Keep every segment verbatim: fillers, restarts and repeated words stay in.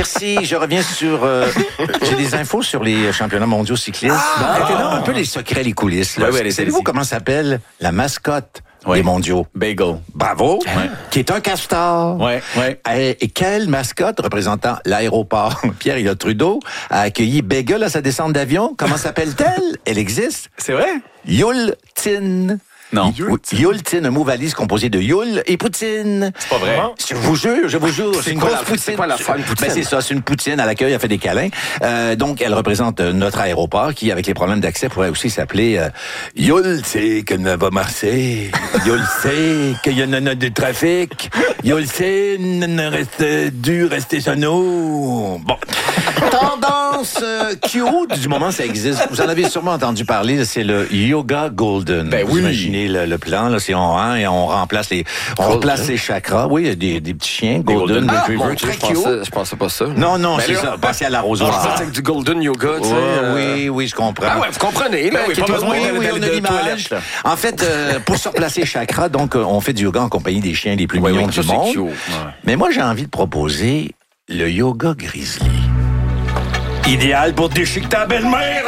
merci. Je reviens sur... Euh, j'ai des infos sur les championnats mondiaux cyclistes. Ah, ben, là, un peu les secrets, les coulisses. Là. Ouais, ouais, savez-vous comment s'appelle la mascotte ouais. des mondiaux? Bagel. Bravo. Ouais. Qui est un castor. Ouais, ouais. Et, et quelle mascotte représentant l'aéroport Pierre-Éliott Trudeau a accueilli Bagel à sa descente d'avion? Comment s'appelle-t-elle? Elle existe. C'est vrai? Yultin. Non. Yultin, un mot valise composé de Yule et poutine. C'est pas vrai. Je vous jure, je vous jure, c'est, c'est une grosse la, poutine. C'est quoi la femme poutine? Ben c'est ça, c'est une poutine à l'accueil, elle fait des câlins. Euh, donc, elle représente notre aéroport qui, avec les problèmes d'accès, pourrait aussi s'appeler euh, Yule, c'est que ne va marcher. Yule, c'est qu'il y en a de trafic. Yule, c'est ne reste dû rester chez nous. Bon. Tendance euh, cute du moment, ça existe. Vous en avez sûrement entendu parler, c'est le Yoga Golden. Ben vous oui. imaginez le, le plan, là, c'est on, hein, et on remplace les, on Golden. remplace les chakras. Oui, il y a des, des petits chiens, Golden, ah, Retriever, bon, très je pensais, je pensais pas ça. Non, non, ben c'est là, ça. Passez à l'arrosoir. Ah, c'est du Golden Yoga, tu sais. Oh, euh... Oui, oui, je comprends. Ah ouais, vous comprenez, là. Ben oui, pas besoin oui, oui, on a l'image. En fait, euh, pour se replacer chakras, donc, on fait du yoga en compagnie des chiens les plus ouais, mignons oui, du ça, monde. C'est ouais. Mais moi, j'ai envie de proposer le yoga grizzly. Idéal pour déchiqueter ta belle-mère.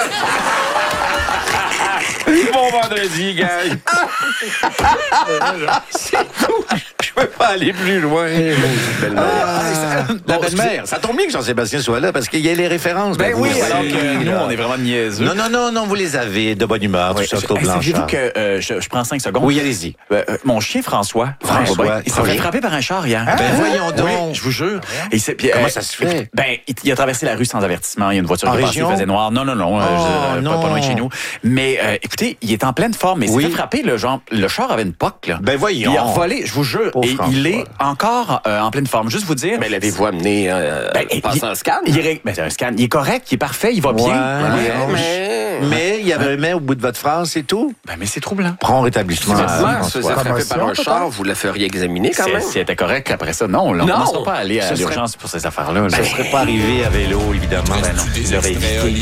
Bon vendredi, gars. C'est tout. Je peux pas aller plus loin. Belle-mère. Ah, la bon, belle-mère. Ça tombe bien que Jean-Sébastien soit là parce qu'il y a les références. Ben oui, oui, alors que nous, on est vraiment niaiseux. Non, non, non, non, vous les avez de bonne humeur, oui. tout ça, Claude Blanchard. Savez-vous que euh, je, je prends cinq secondes? Oui, allez-y. Euh, mon chien François, François, ben, il s'est fait frapper par un char hier. Ah, ben voyons donc. Oui, je vous jure. Et c'est, puis, Comment euh, ça se fait? Ben, il, il a traversé la rue sans avertissement. Il y a une voiture en qui est région? passée, il faisait noir. Non, non, non, oh, je, non. Pas, pas loin de chez nous. Mais euh, écoutez, il est en pleine forme. Mais il s'est oui. fait frapper, le genre, le char avait une poque, là. Ben voyons. Il a volé, je vous jure. Pauvre et François. Il est encore euh, en pleine forme. Juste vous dire. Mais l'avez-vous amené euh, ben, passer un scan? Il est, ben, c'est un scan. Il est correct, il est parfait, il va bien. Ouais, ouais, mais, mais il y avait un mais au bout de votre phrase, c'est tout? Ben, mais c'est troublant. Prends rétablissement. Si vous se faisiez frapper par un char, vous la feriez examiner quand même? Si elle était correcte après ça, non. On ne commencera pas à aller à l'urgence pour ces affaires-là. Ça ne serait pas arrivé à vélo, évidemment. Ben non. Il aurait évité.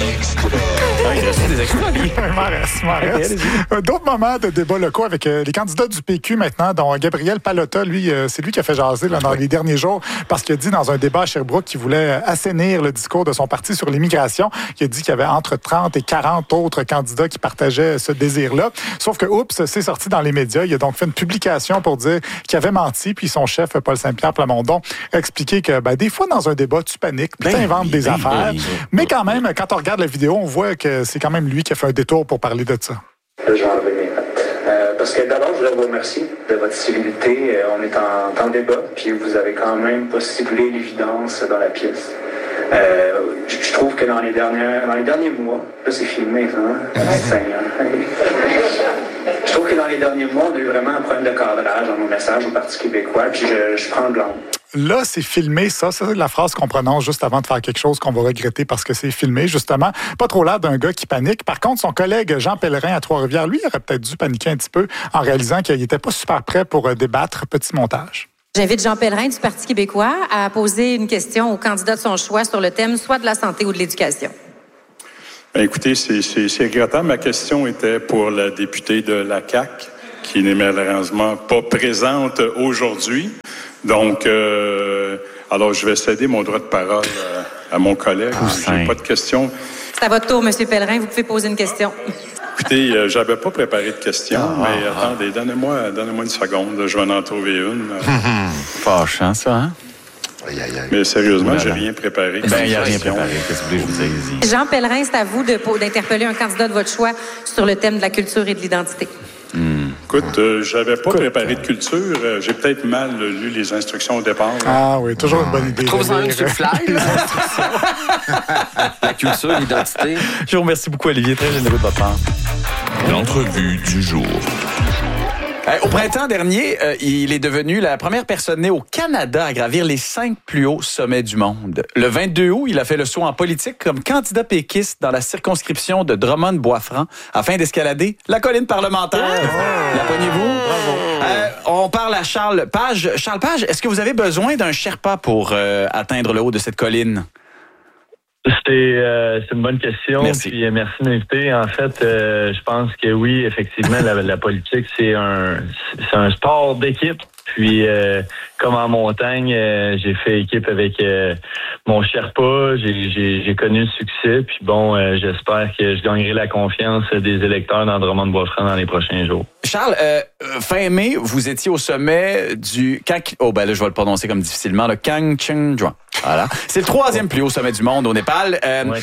D'autres moments de débats locaux avec euh, les candidats du P Q maintenant, dont Gabriel Palotta, lui, euh, c'est lui qui a fait jaser là, dans les derniers jours, parce qu'il a dit dans un débat à Sherbrooke qu'il voulait assainir le discours de son parti sur l'immigration. Il a dit qu'il y avait entre trente et quarante autres candidats qui partageaient ce désir-là. Sauf que, oups, c'est sorti dans les médias. Il a donc fait une publication pour dire qu'il avait menti, puis son chef, Paul Saint-Pierre Plamondon, a expliqué que ben, des fois, dans un débat, tu paniques, puis ben, tu inventes oui, des ben, affaires. Ben, mais quand même, quand on regarde la vidéo, on voit que c'est quand même lui qui a fait un détour pour parler de ça. Je vais enlever mes notes. Euh, parce que d'abord, je voudrais vous remercier de votre civilité. Euh, on est en, en débat, puis vous avez quand même pas ciblé l'évidence dans la pièce. Euh, je trouve que dans les, dernières, dans les derniers mois, là c'est filmé, ça, hein? Seigneur. Je trouve que dans les derniers mois, on a eu vraiment un problème de cadrage dans nos messages au Parti québécois, puis je, je prends le blanc. Là, c'est filmé, ça. C'est la phrase qu'on prononce juste avant de faire quelque chose qu'on va regretter parce que c'est filmé, justement. Pas trop l'air d'un gars qui panique. Par contre, son collègue Jean Pellerin à Trois-Rivières, lui, il aurait peut-être dû paniquer un petit peu en réalisant qu'il n'était pas super prêt pour débattre. Petit montage. J'invite Jean Pellerin du Parti québécois à poser une question au candidat de son choix sur le thème soit de la santé ou de l'éducation. Bien, écoutez, c'est, c'est, c'est regrettable. Ma question était pour la députée de la C A Q, qui n'est malheureusement pas présente aujourd'hui. Donc, euh, alors je vais céder mon droit de parole à, à mon collègue. Ah, J'ai pas de questions. C'est à votre tour, M. Pellerin. Vous pouvez poser une question. Écoutez, euh, j'avais pas préparé de questions, ah, mais ah, attendez, donnez-moi, donnez-moi une seconde. Je vais en trouver une. Fâchant, ça, hein? Aïe, aïe, aïe. Mais sérieusement, voilà. J'ai rien préparé. Ben, il n'y a rien préparé. Qu'est-ce que vous voulez que je vous dise? Jean Pellerin, c'est à vous de, d'interpeller un candidat de votre choix sur le thème de la culture et de l'identité. Hmm. Écoute, euh, j'avais pas Écoute, préparé de culture. Euh, j'ai peut-être mal euh, lu les instructions au départ. Ah oui, toujours une bonne idée. Trouve-en une sur le fly, la culture, l'identité. Je vous remercie beaucoup, Olivier. Très généreux de votre part. L'entrevue du jour. Euh, au printemps dernier, euh, il est devenu la première personne née au Canada à gravir les cinq plus hauts sommets du monde. Le vingt-deux août, il a fait le saut en politique comme candidat péquiste dans la circonscription de Drummond-Bois-Franc afin d'escalader la colline parlementaire. Oh. La poignez-vous? Bravo. Euh, on parle à Charles Page. Charles Page, est-ce que vous avez besoin d'un Sherpa pour euh, atteindre le haut de cette colline? C'est, euh, c'est une bonne question. Merci. Puis, euh, merci de m'inviter. En fait, euh, je pense que oui, effectivement, la, la politique, c'est un, c'est un sport d'équipe. Puis, euh, comme en montagne, euh, j'ai fait équipe avec euh, mon Sherpa, j'ai, j'ai, j'ai connu le succès, puis bon, euh, j'espère que je gagnerai la confiance des électeurs dans Drummond-Bois-Franc dans les prochains jours. Charles, euh, fin mai, vous étiez au sommet du Kang... Oh, ben là, je vais le prononcer comme difficilement, le Kangchenjunga. Voilà. C'est le troisième plus haut sommet du monde au Népal. Euh, ouais.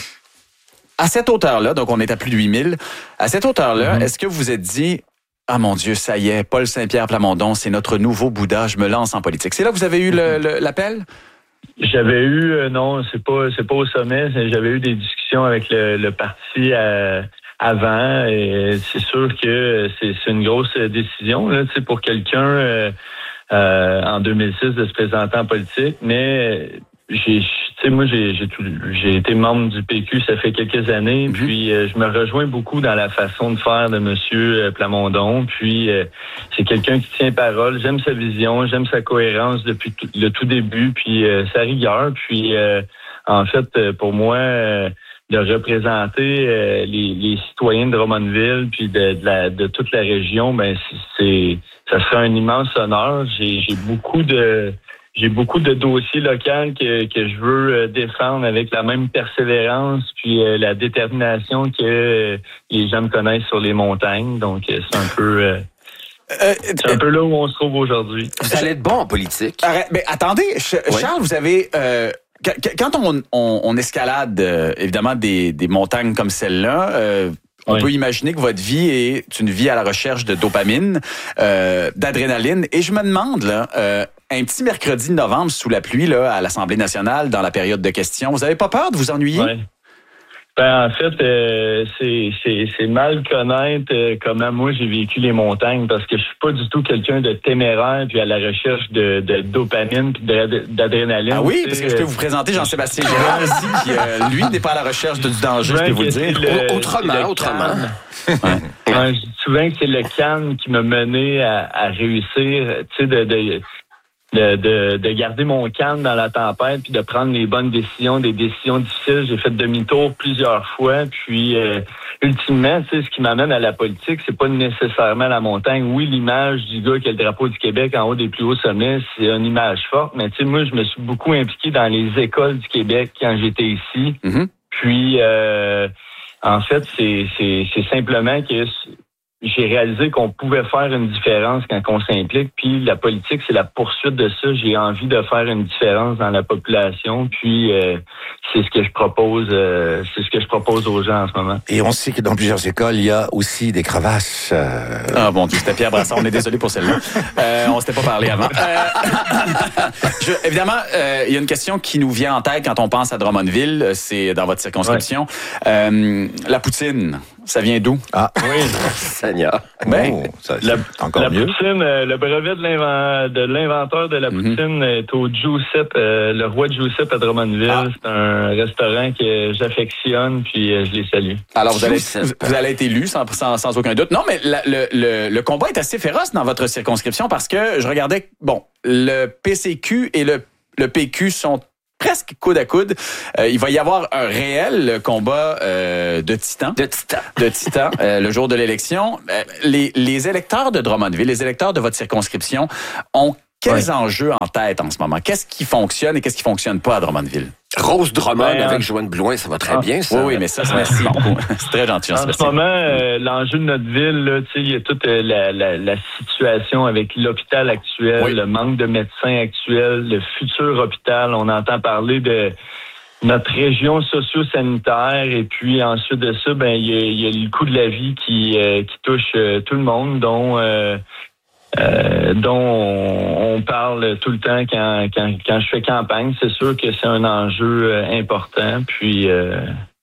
À cette hauteur-là, donc on est à plus de huit mille, à cette hauteur-là, mm-hmm. est-ce que vous vous êtes dit... Ah mon Dieu, ça y est, Paul Saint-Pierre Plamondon, c'est notre nouveau Bouddha, je me lance en politique. C'est là que vous avez eu le, le, l'appel? J'avais eu, euh, non, c'est pas c'est pas au sommet, j'avais eu des discussions avec le, le parti euh, avant, et c'est sûr que c'est, c'est une grosse décision là, pour quelqu'un euh, euh, en deux mille six de se présenter en politique, mais j'ai, tu sais, moi j'ai j'ai, tout, j'ai été membre du P Q, ça fait quelques années, mm-hmm. puis euh, je me rejoins beaucoup dans la façon de faire de Monsieur Plamondon, puis euh, c'est quelqu'un qui tient parole, j'aime sa vision, j'aime sa cohérence depuis tout, le tout début, puis euh, sa rigueur, puis euh, en fait pour moi euh, de représenter euh, les, les citoyens de Drummondville puis de, de, la, de toute la région, ben c'est ça serait un immense honneur. J'ai, j'ai beaucoup de J'ai beaucoup de dossiers locaux que, que je veux défendre avec la même persévérance puis euh, la détermination que euh, les gens me connaissent sur les montagnes. Donc, euh, c'est un peu... Euh, euh, c'est un peu là où on se trouve aujourd'hui. Vous allez être bon en politique. Arrête, mais attendez, Charles, oui. vous avez... Euh, quand on, on, on escalade, euh, évidemment, des, des montagnes comme celle-là... Euh, On oui. peut imaginer que votre vie est une vie à la recherche de dopamine, euh, d'adrénaline. Et je me demande, là, euh, un petit mercredi de novembre sous la pluie là, à l'Assemblée nationale, dans la période de questions, vous n'avez pas peur de vous ennuyer? Oui. Ben, en fait, euh, c'est, c'est, c'est mal connaître euh, comment moi j'ai vécu les montagnes parce que je suis pas du tout quelqu'un de téméraire puis à la recherche de, de dopamine puis de, d'adrénaline. Ah oui, parce que je peux vous présenter Jean-Sébastien Girard ici qui, euh, lui, n'est pas à la recherche de, du danger, je peux vous le dire. Le, autrement, autrement. Ouais. Ouais, je dis souvent que c'est le calme qui m'a mené à, à réussir, tu sais, de... de De, de, de garder mon calme dans la tempête puis de prendre les bonnes décisions, des décisions difficiles. J'ai fait demi-tour plusieurs fois. Puis, euh, ultimement, tu sais, ce qui m'amène à la politique, c'est pas nécessairement la montagne. Oui, l'image du gars qui a le drapeau du Québec en haut des plus hauts sommets, c'est une image forte. Mais tu sais, moi, je me suis beaucoup impliqué dans les écoles du Québec quand j'étais ici. Mm-hmm. Puis, euh, en fait, c'est, c'est, c'est simplement que... j'ai réalisé qu'on pouvait faire une différence quand on s'implique. Puis la politique, c'est la poursuite de ça. J'ai envie de faire une différence dans la population. Puis euh, c'est ce que je propose. Euh, c'est ce que je propose aux gens en ce moment. Et on sait que dans plusieurs écoles, il y a aussi des crevasses. Euh... Ah bon, c'était Pierre Brassard. On est désolé pour celle-là. Euh, on s'était pas parlé avant. Euh, je, évidemment, euh, il y a une question qui nous vient en tête quand on pense à Drummondville. C'est dans votre circonscription. Ouais. Euh, la poutine. Ça vient d'où? Ah, oui, Seigneur. Ben, oh, ça, la, encore la mieux. Poutine, euh, le brevet de, l'invent, de l'inventeur de la mm-hmm. poutine est au Giuseppe, euh, le roi de Giuseppe à Drummondville. Ah. C'est un restaurant que j'affectionne, puis euh, je les salue. Alors, vous allez, vous allez être élu sans, sans, sans aucun doute. Non, mais la, le, le, le combat est assez féroce dans votre circonscription parce que je regardais, bon, le P C Q et le, le P Q sont presque coude à coude. Euh, il va y avoir un réel combat euh, de titans. De titans. De titans, euh, le jour de l'élection. Euh, les, les électeurs de Drummondville, les électeurs de votre circonscription ont quels oui. enjeux en tête en ce moment? Qu'est-ce qui fonctionne et qu'est-ce qui fonctionne pas à Drummondville? Rose Drummond ben, avec Joanne Blouin, ça va très ah, bien, ça. Oui, oui, mais ça, c'est merci beaucoup. C'est très gentil, En ce moment, euh, l'enjeu de notre ville, là, il y a toute euh, la, la, la situation avec l'hôpital actuel, oui. le manque de médecins actuels, le futur hôpital. On entend parler de notre région socio-sanitaire et puis ensuite de ça, ben il y a, y a le coût de la vie qui, euh, qui touche euh, tout le monde, dont... Euh, Euh, dont on, on parle tout le temps quand, quand, quand je fais campagne. C'est sûr que c'est un enjeu euh, important. Puis, euh,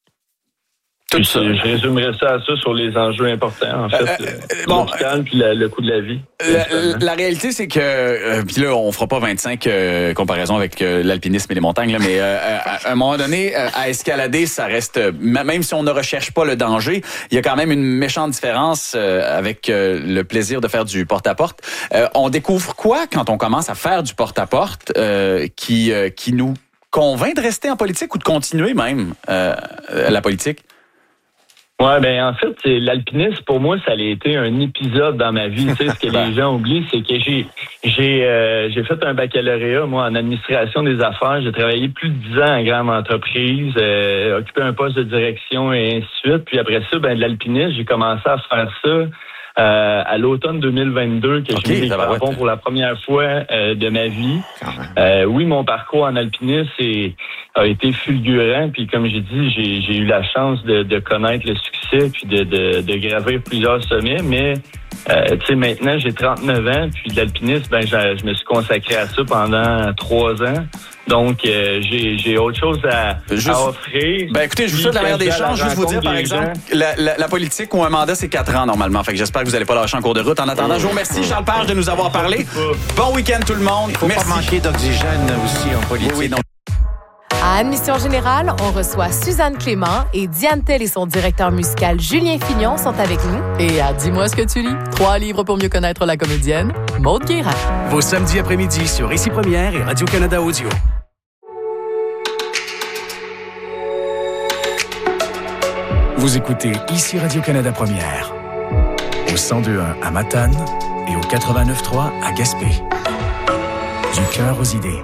puis ça. Je résumerais ça à ça sur les enjeux importants, en fait. Euh, euh, bon, l'hôpital puis la, le coût de la vie. La, la réalité, c'est que... Euh, puis là, on fera pas vingt-cinq euh, comparaisons avec euh, l'alpinisme et les montagnes, là, mais euh, à un moment donné, euh, à escalader, ça reste... Même si on ne recherche pas le danger, il y a quand même une méchante différence euh, avec euh, le plaisir de faire du porte-à-porte. Euh, on découvre quoi quand on commence à faire du porte-à-porte euh, qui, euh, qui nous convainc de rester en politique ou de continuer même euh, la politique? Ouais, ben en fait, c'est, l'alpinisme, pour moi, ça a été un épisode dans ma vie. Tu sais, ce que les gens oublient, c'est que j'ai j'ai euh, j'ai fait un baccalauréat, moi, en administration des affaires. J'ai travaillé plus de dix ans en grande entreprise, euh, occupé un poste de direction et ainsi de suite. Puis après ça, ben de l'alpinisme, j'ai commencé à faire ça euh, à l'automne deux mille vingt-deux, que okay, j'ai mis les crampons pour la première fois euh, de ma vie. Euh, oui, mon parcours en alpinisme est, a été fulgurant. Puis comme j'ai dit, j'ai, j'ai eu la chance de, de connaître le succès puis de, de, de gravir plusieurs sommets. Mais euh, tu sais, maintenant, j'ai trente-neuf ans. Puis l'alpinisme, ben, je, je me suis consacré à ça pendant trois ans. Donc, euh, j'ai, j'ai autre chose à, Juste, à offrir. Ben écoutez, je vous souhaite la meilleure des chances. Juste vous dire, par exemple, la, la, la politique ou un mandat, c'est quatre ans normalement. Fait que j'espère que vous n'allez pas lâcher en cours de route. En attendant, je vous remercie, Charles Page, de nous avoir parlé. Bon week-end tout le monde. Il faut Merci. pas manquer d'oxygène aussi en politique. Oui, oui, non. À Admission Générale, on reçoit Suzanne Clément et Diane Tell et son directeur musical Julien Fignon sont avec nous. Et à Dis-moi ce que tu lis, trois livres pour mieux connaître la comédienne, Maude Guérin. Vos samedis après-midi sur Ici Première et Radio-Canada Audio. Vous écoutez Ici Radio-Canada Première, au cent deux virgule un à Matane et au quatre-vingt-neuf virgule trois à Gaspé. Du cœur aux idées.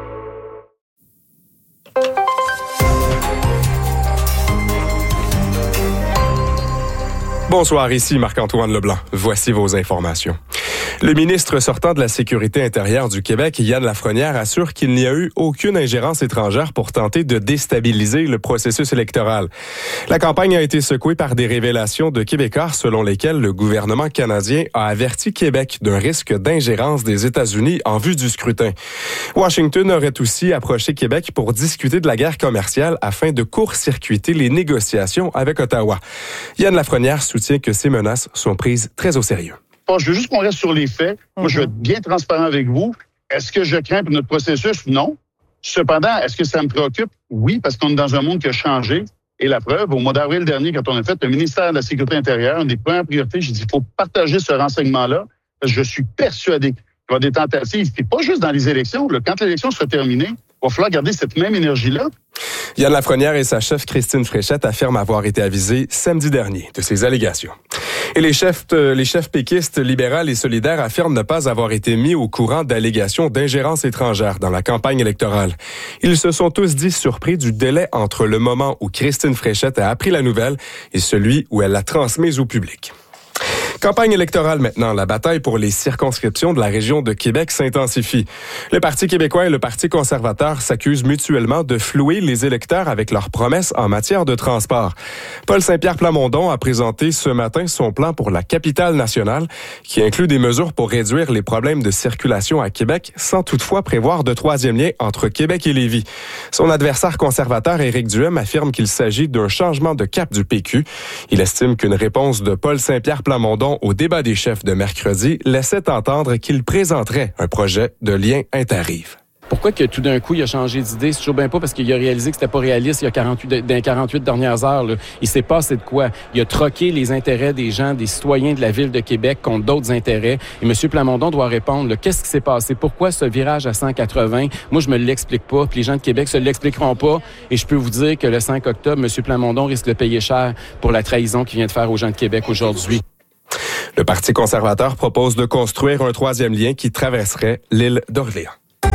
Bonsoir, ici Marc-Antoine Leblanc. Voici vos informations. Le ministre sortant de la Sécurité intérieure du Québec, Yann Lafrenière, assure qu'il n'y a eu aucune ingérence étrangère pour tenter de déstabiliser le processus électoral. La campagne a été secouée par des révélations de Québécois selon lesquelles le gouvernement canadien a averti Québec d'un risque d'ingérence des États-Unis en vue du scrutin. Washington aurait aussi approché Québec pour discuter de la guerre commerciale afin de court-circuiter les négociations avec Ottawa. Yann Lafrenière soutient que ces menaces sont prises très au sérieux. Bon, je veux juste qu'on reste sur les faits. Mm-hmm. Moi, je veux être bien transparent avec vous. Est-ce que je crains pour notre processus? Non. Cependant, est-ce que ça me préoccupe? Oui, parce qu'on est dans un monde qui a changé. Et la preuve, au mois d'avril dernier, quand on a fait le ministère de la Sécurité intérieure, une des premières priorités, j'ai dit, il faut partager ce renseignement-là, parce que je suis persuadé qu'il y aura des tentatives, puis pas juste dans les élections. Là, quand l'élection sera terminée, il va falloir garder cette même énergie-là. Yann Lafrenière et sa chef Christine Fréchette affirment avoir été avisés samedi dernier de ces allégations. Et les chefs, euh, les chefs péquistes, libérales et solidaires affirment ne pas avoir été mis au courant d'allégations d'ingérence étrangère dans la campagne électorale. Ils se sont tous dit surpris du délai entre le moment où Christine Fréchette a appris la nouvelle et celui où elle l'a transmise au public. Campagne électorale maintenant. La bataille pour les circonscriptions de la région de Québec s'intensifie. Le Parti québécois et le Parti conservateur s'accusent mutuellement de flouer les électeurs avec leurs promesses en matière de transport. Paul Saint-Pierre Plamondon a présenté ce matin son plan pour la capitale nationale, qui inclut des mesures pour réduire les problèmes de circulation à Québec, sans toutefois prévoir de troisième lien entre Québec et Lévis. Son adversaire conservateur, Éric Duhem, affirme qu'il s'agit d'un changement de cap du P Q. Il estime qu'une réponse de Paul Saint-Pierre Plamondon au débat des chefs de mercredi laissait entendre qu'il présenterait un projet de lien interrive. Pourquoi que tout d'un coup, il a changé d'idée? C'est toujours bien pas parce qu'il a réalisé que c'était pas réaliste il y a quarante-huit, dans les quarante-huit dernières heures. Là. Il s'est passé de quoi? Il a troqué les intérêts des gens, des citoyens de la Ville de Québec contre d'autres intérêts. Et M. Plamondon doit répondre, là, qu'est-ce qui s'est passé? Pourquoi ce virage à cent quatre-vingts? Moi, je me l'explique pas. Puis les gens de Québec se l'expliqueront pas. Et je peux vous dire que le cinq octobre, M. Plamondon risque de payer cher pour la trahison qu'il vient de faire aux gens de Québec aujourd'hui. Le Parti conservateur propose de construire un troisième lien qui traverserait l'île d'Orléans.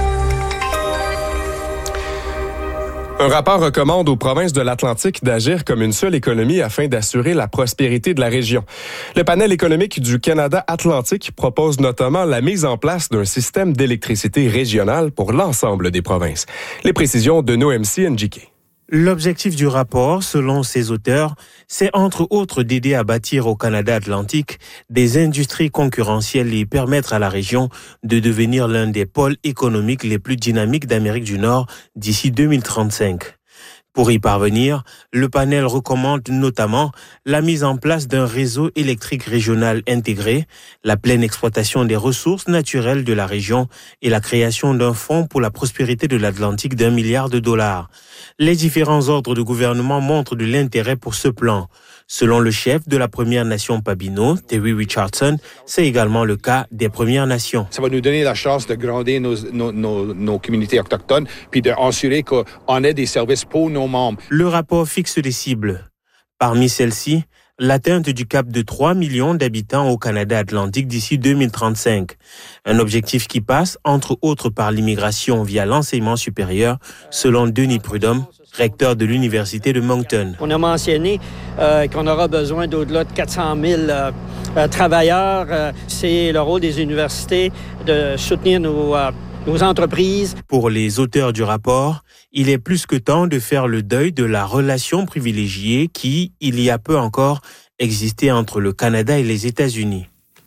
Un rapport recommande aux provinces de l'Atlantique d'agir comme une seule économie afin d'assurer la prospérité de la région. Le panel économique du Canada Atlantique propose notamment la mise en place d'un système d'électricité régional pour l'ensemble des provinces. Les précisions de Noemsi Njike. L'objectif du rapport, selon ses auteurs, c'est entre autres d'aider à bâtir au Canada Atlantique des industries concurrentielles et permettre à la région de devenir l'un des pôles économiques les plus dynamiques d'Amérique du Nord d'ici deux mille trente-cinq. Pour y parvenir, le panel recommande notamment la mise en place d'un réseau électrique régional intégré, la pleine exploitation des ressources naturelles de la région et la création d'un fonds pour la prospérité de l'Atlantique d'un milliard de dollars. Les différents ordres de gouvernement montrent de l'intérêt pour ce plan. Selon le chef de la Première Nation Pabineau, Terry Richardson, c'est également le cas des Premières Nations. Ça va nous donner la chance de grandir nos, nos, nos, nos communautés autochtones puis d'assurer qu'on ait des services pour nos membres. Le rapport fixe des cibles. Parmi celles-ci, l'atteinte du cap de trois millions d'habitants au Canada atlantique d'ici deux mille trente-cinq. Un objectif qui passe, entre autres, par l'immigration via l'enseignement supérieur, selon Denis Prudhomme, recteur de l'Université de Moncton. On a mentionné euh, qu'on aura besoin d'au-delà de quatre cent mille euh, euh, travailleurs. Euh, c'est le rôle des universités de soutenir nos, euh, nos entreprises. Pour les auteurs du rapport, il est plus que temps de faire le deuil de la relation privilégiée qui, il y a peu encore, existait entre le Canada et les États-Unis.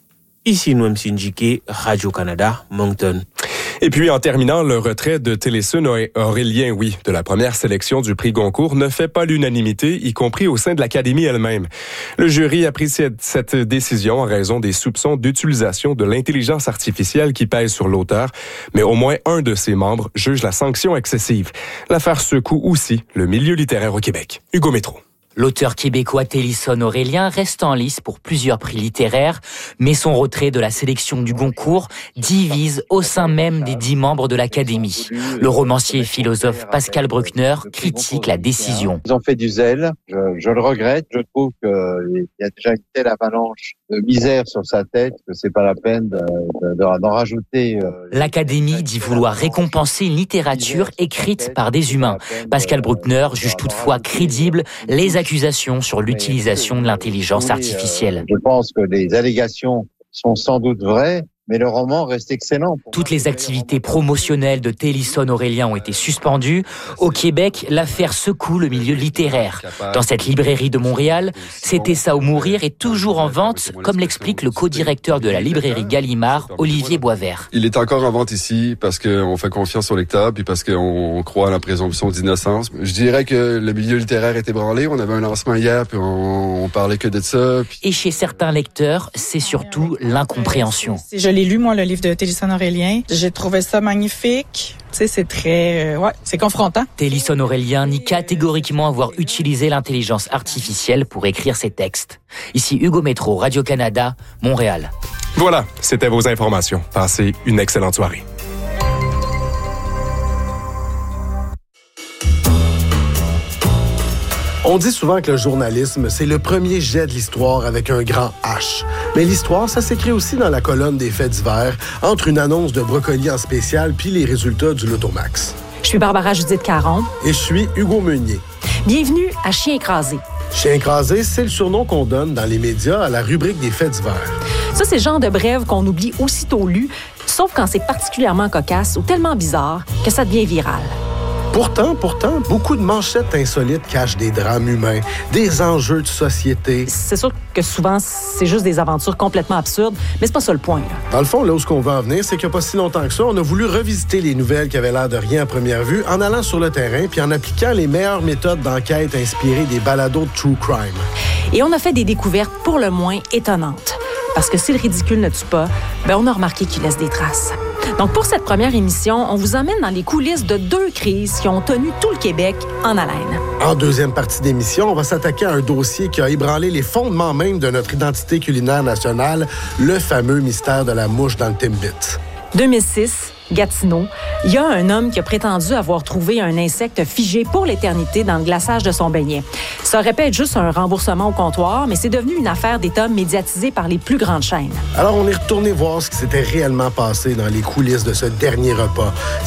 Ici Noam Sinjike, Radio-Canada, Moncton. Et puis, en terminant, le retrait de Télisson Aurélien, oui, de la première sélection du prix Goncourt ne fait pas l'unanimité, y compris au sein de l'Académie elle-même. Le jury a pris cette décision en raison des soupçons d'utilisation de l'intelligence artificielle qui pèse sur l'auteur, mais au moins un de ses membres juge la sanction excessive. L'affaire secoue aussi le milieu littéraire au Québec. Hugo Métro. L'auteur québécois Télisson Aurélien reste en lice pour plusieurs prix littéraires, mais son retrait de la sélection du Goncourt divise au sein même des dix membres de l'Académie. Le romancier et philosophe Pascal Bruckner critique la décision. Ils ont fait du zèle, je, je le regrette. Je trouve qu'il y a déjà une telle avalanche de misère sur sa tête que c'est pas la peine de, de, de, d'en rajouter. L'Académie dit vouloir récompenser une littérature écrite par des humains. Pascal Bruckner juge toutefois crédible les accusations sur l'utilisation de l'intelligence artificielle. Je pense que les allégations sont sans doute vraies, mais le roman reste excellent. Toutes les activités promotionnelles de Télisson Aurélien ont été suspendues. Au Québec, l'affaire secoue le milieu littéraire. Dans cette librairie de Montréal, C'était ça ou mourir est toujours en vente, comme l'explique le co-directeur de la librairie Gallimard, Olivier Boisvert. Il est encore en vente ici parce qu'on fait confiance au lecteur puis parce qu'on croit à la présomption d'innocence. Je dirais que le milieu littéraire est ébranlé. On avait un lancement hier puis on, on parlait que de ça. Puis... Et chez certains lecteurs, c'est surtout l'incompréhension. Je l'ai lu, moi, le livre de Télisson Aurélien. J'ai trouvé ça magnifique. Tu sais, c'est très... Euh, ouais, c'est confrontant. Télisson Aurélien nie catégoriquement avoir utilisé l'intelligence artificielle pour écrire ses textes. Ici Hugo Métro, Radio-Canada, Montréal. Voilà, c'était vos informations. Passez une excellente soirée. On dit souvent que le journalisme, c'est le premier jet de l'histoire avec un grand H. Mais l'histoire, ça s'écrit aussi dans la colonne des faits divers, entre une annonce de brocoli en spécial puis les résultats du Lotomax. Je suis Barbara Judith Caron. Et je suis Hugo Meunier. Bienvenue à Chien écrasé. Chien écrasé, c'est le surnom qu'on donne dans les médias à la rubrique des faits divers. Ça, c'est le genre de brève qu'on oublie aussitôt lu, sauf quand c'est particulièrement cocasse ou tellement bizarre que ça devient viral. Pourtant, pourtant, beaucoup de manchettes insolites cachent des drames humains, des enjeux de société. C'est sûr que souvent, c'est juste des aventures complètement absurdes, mais c'est pas ça le point. Là. Dans le fond, là où ce qu'on veut en venir, c'est qu'il n'y a pas si longtemps que ça, on a voulu revisiter les nouvelles qui avaient l'air de rien à première vue en allant sur le terrain puis en appliquant les meilleures méthodes d'enquête inspirées des balados de true crime. Et on a fait des découvertes pour le moins étonnantes. Parce que si le ridicule ne tue pas, ben on a remarqué qu'il laisse des traces. Donc, pour cette première émission, on vous emmène dans les coulisses de deux crises qui ont tenu tout le Québec en haleine. En deuxième partie d'émission, on va s'attaquer à un dossier qui a ébranlé les fondements même de notre identité culinaire nationale, le fameux mystère de la mouche dans le Timbit. deux mille six, Gatineau, il y a un homme qui a prétendu avoir trouvé un insecte figé pour l'éternité dans le glaçage de son beignet. Ça aurait pu être juste un remboursement au comptoir, mais c'est devenu une affaire d'État médiatisée par les plus grandes chaînes. Alors, on est retourné voir ce qui s'était réellement passé dans les coulisses de ce dernier repas.